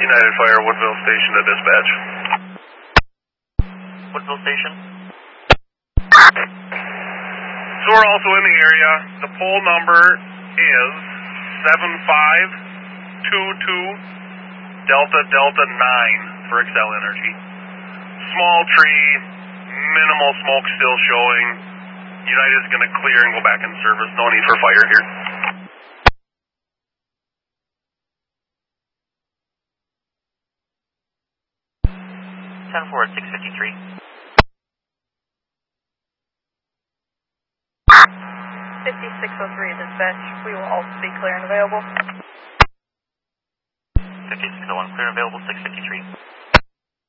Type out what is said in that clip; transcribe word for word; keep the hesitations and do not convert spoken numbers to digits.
United Fire, Woodville Station to dispatch. Woodville Station. So we're also in the area. The pole number is seven five two two Delta Delta nine for Xcel Energy. Small tree, minimal smoke still showing. United's going to clear and go back in service. No need for fire here. ten four at six fifty-three. fifty-six oh three dispatch. We will also be clear and available. fifty-six oh one clear and available, six fifty-three.